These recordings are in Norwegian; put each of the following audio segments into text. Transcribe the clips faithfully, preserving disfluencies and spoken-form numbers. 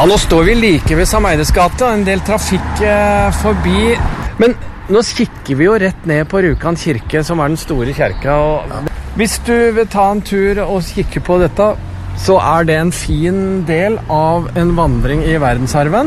Ja, nå står vi like ved Sameides gate, en del trafikk eh, forbi. Men nå kikker vi jo rett ned på Rjukan kirke, som er den store kirka. Og hvis du vil ta en tur og kikke på dette, så er det en fin del av en vandring i verdensarven.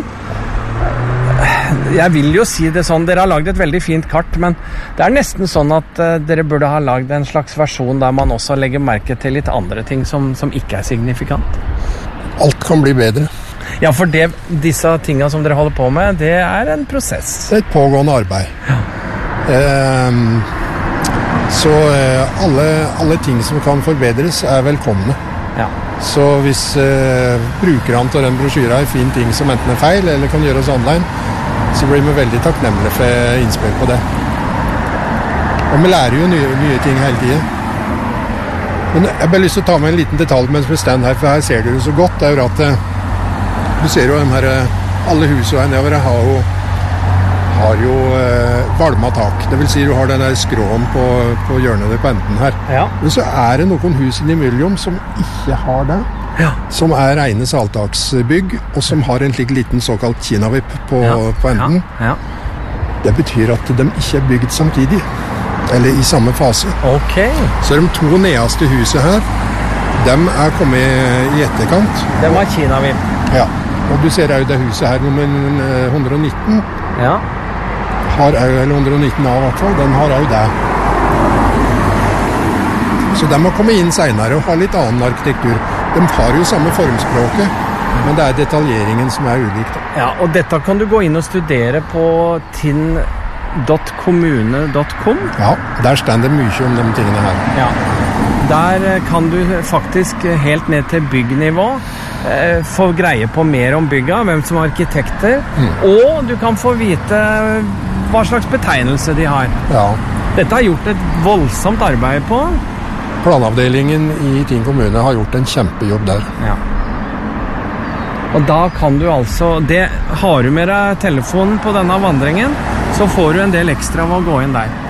Jeg vil jo si det sånn, dere har laget et veldig fint kart, men det er nesten sånn at uh, dere burde ha laget en slags versjon der man også legger merke til litt andre ting som, som ikke er signifikant. Alt kan bli bedre. Ja, for det, disse tingene som dere holder på med, det er en prosess. Det er et pågående arbeid. Ja. Eh, så eh, alle, alle ting som kan forbedres er velkomne. Ja. Så hvis eh, brukerne av den brosjyren er fin ting som enten er feil eller kan gjøres online, så blir vi veldig takknemlige for innspill på det. Og vi lærer jo nye, nye ting hele tiden. Men jeg har bare lyst til å ta med en liten detalj mens vi står her, for her ser du det så godt. Det er jo at du ser jo de her, alle husene her nedover har jo, har jo eh, valma tak. Det vil si du har den der skråen på, på hjørnet der på enden her. Ja. Men så er det noen hus innimellom som ikke har det. Ja. Som er rene saltaksbygg, og som har en slik liten såkalt kinavipp på, Ja. på enden. Ja. Ja. Det betyr at de ikke er bygd samtidig, eller i samme fase. Ok. Så de to nederste huset her, de er kommet i etterkant. Det var Kinavipp. Ja. Og du ser jo det huset her, nummer hundre og nitten, Ja. har jo, eller hundre og nitten A i hvert fall, den har jo det. Så de har kommet inn senere og har litt annen arkitektur. De har jo samme formspråket, men det er detaljeringen som er ulik. Da. Ja, og dette kan du gå inn og studere på tinn punktum kommune punktum com. Ja, der står det mye om de tingene her. Ja. Der kan du faktisk helt ned til byggnivå eh, få greie på mer om bygga, hvem som er arkitekter, mm. og du kan få vite hva slags betegnelse de har. Ja. Dette har gjort et voldsomt arbeid på. Planavdelingen i Tinn kommune har gjort en kjempejobb der. Ja. Og da kan du altså, det har du med deg telefonen på denne vandringen, så får du en del ekstra ved å gå inn der.